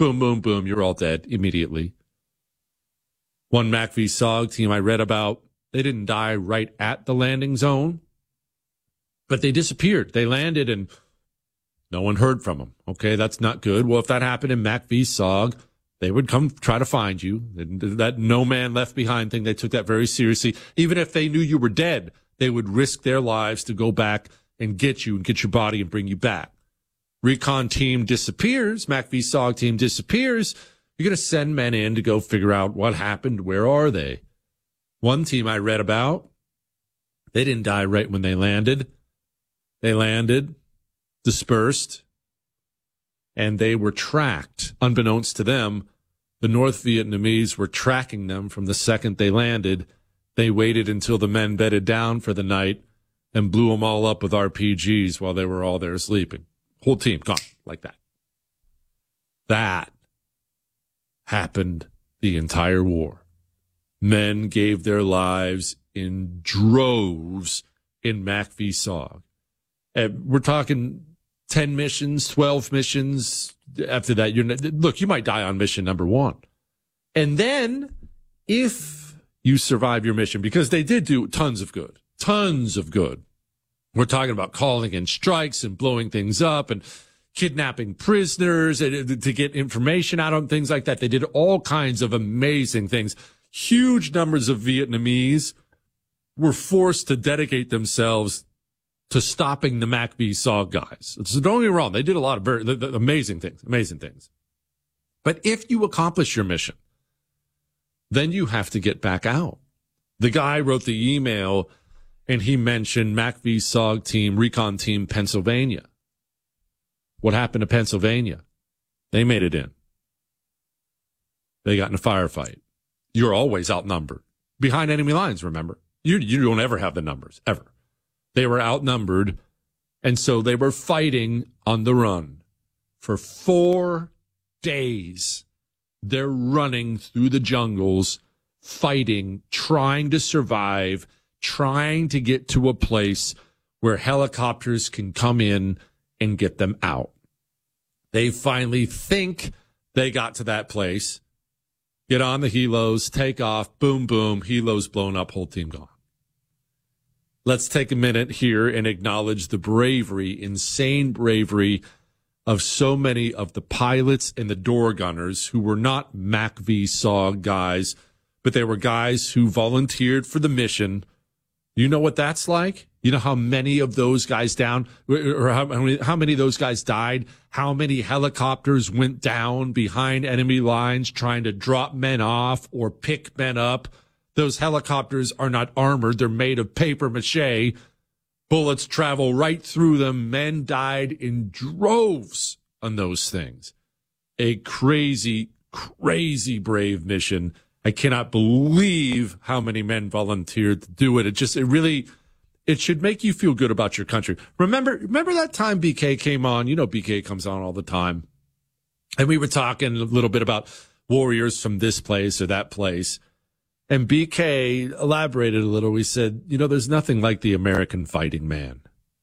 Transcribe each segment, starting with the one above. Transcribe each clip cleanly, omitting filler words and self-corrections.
Boom, boom, boom. You're all dead immediately. One MACV-SOG team I read about, they didn't die right at the landing zone, but they disappeared. They landed and no one heard from them. Okay, that's not good. Well, if that happened in MACV-SOG, they would come try to find you. That no man left behind thing, they took that very seriously. Even if they knew you were dead, they would risk their lives to go back and get you and get your body and bring you back. Recon team disappears. MACV-SOG team disappears. You're going to send men in to go figure out what happened. Where are they? One team I read about, they didn't die right when they landed. They landed, dispersed, and they were tracked. Unbeknownst to them, the North Vietnamese were tracking them from the second they landed. They waited until the men bedded down for the night and blew them all up with RPGs while they were all there sleeping. Whole team gone like that. That happened the entire war. Men gave their lives in droves in MACV-SOG. We're talking 10 missions, 12 missions. After that, you might die on mission number 1. And then if you survive your mission, because they did do tons of good. We're talking about calling in strikes and blowing things up and kidnapping prisoners to get information out on things like that. They did all kinds of amazing things. Huge numbers of Vietnamese were forced to dedicate themselves to stopping the MACV-SOG guys. So don't get me wrong, they did a lot of very amazing things. But if you accomplish your mission, then you have to get back out. The guy wrote the email, and he mentioned MACV-SOG team, Recon team, Pennsylvania. What happened to Pennsylvania? They made it in. They got in a firefight. You're always outnumbered. Behind enemy lines, remember? You don't ever have the numbers, ever. They were outnumbered, and so they were fighting on the run. For 4 days, they're running through the jungles, fighting, trying to survive, trying to get to a place where helicopters can come in and get them out. They finally think they got to that place, get on the helos, take off, boom, boom, helos blown up, whole team gone. Let's take a minute here and acknowledge the bravery, insane bravery of so many of the pilots and the door gunners who were not MACV-SOG guys, but they were guys who volunteered for the mission. You know what that's like? You know how many of those guys down, or how many of those guys died? How many helicopters went down behind enemy lines trying to drop men off or pick men up? Those helicopters are not armored. They're made of paper mache. Bullets travel right through them. Men died in droves on those things. A crazy, crazy brave mission. I cannot believe how many men volunteered to do it. It should make you feel good about your country. Remember that time BK came on? You know, BK comes on all the time. And we were talking a little bit about warriors from this place or that place. And BK elaborated a little. We said, there's nothing like the American fighting man.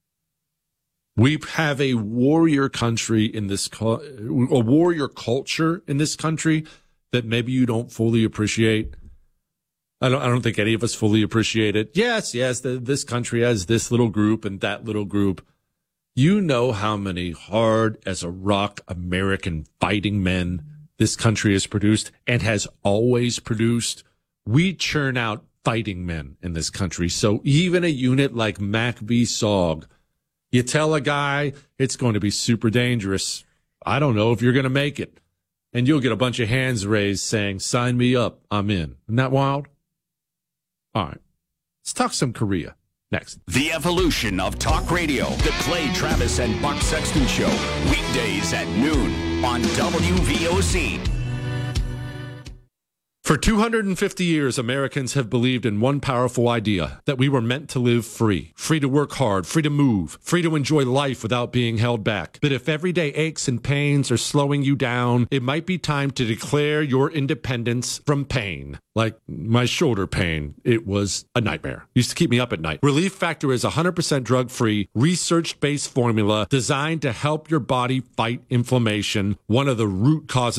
We have a warrior country in this, a warrior culture in this country that maybe you don't fully appreciate. I don't think any of us fully appreciate it. Yes, this country has this little group and that little group. You know how many hard as a rock American fighting men this country has produced and has always produced. We churn out fighting men in this country. So even a unit like MACV-SOG, you tell a guy it's going to be super dangerous. I don't know if you're going to make it. And you'll get a bunch of hands raised saying, sign me up, I'm in. Isn't that wild? All right. Let's talk some Korea next. The evolution of talk radio. The Clay Travis and Buck Sexton Show. Weekdays at noon on WVOC. For 250 years, Americans have believed in one powerful idea, that we were meant to live free. Free to work hard, free to move, free to enjoy life without being held back. But if everyday aches and pains are slowing you down, it might be time to declare your independence from pain. Like my shoulder pain, it was a nightmare. Used to keep me up at night. Relief Factor is 100% drug-free, research-based formula designed to help your body fight inflammation, one of the root causes